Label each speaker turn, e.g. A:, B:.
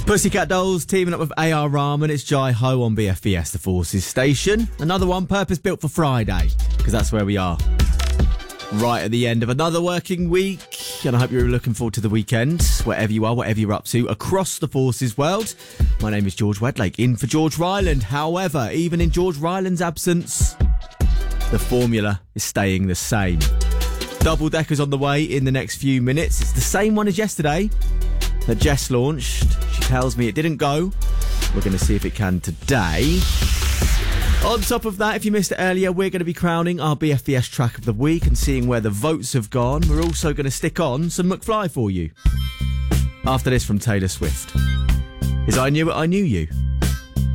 A: Pussycat Dolls teaming up with A.R. Rahman. It's Jai Ho on BFBS, the Forces station. Another one purpose-built for Friday, because that's where we are. Right at the end of another working week, and I hope you're looking forward to the weekend, wherever you are, whatever you're up to, across the Forces world. My name is George Wedlake, in for George Ryland. However, even in George Ryland's absence, the formula is staying the same. Double Deckers on the way in the next few minutes. It's the same one as yesterday that Jess launched. She tells me it didn't go. We're going to see if it can today. On top of that, if you missed it earlier, we're going to be crowning our BFBS track of the week and seeing where the votes have gone. We're also going to stick on some McFly for you. After this from Taylor Swift is I Knew It, I Knew You.